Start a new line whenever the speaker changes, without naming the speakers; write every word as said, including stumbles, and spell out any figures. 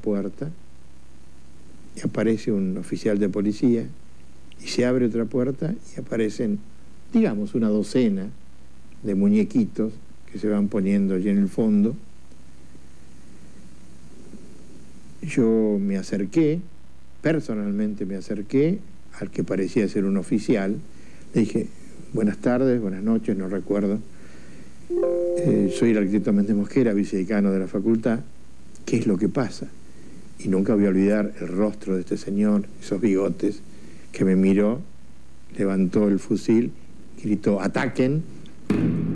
puerta y aparece un oficial de policía, y se abre otra puerta y aparecen, digamos, una docena de muñequitos que se van poniendo allí en el fondo. Yo me acerqué, personalmente me acerqué al que parecía ser un oficial, le dije, buenas tardes, buenas noches, no recuerdo, eh, soy el arquitecto Méndez Mosquera, vicedecano de la facultad, ¿qué es lo que pasa? Y nunca voy a olvidar el rostro de este señor, esos bigotes, que me miró, levantó el fusil, gritó, ¡ataquen!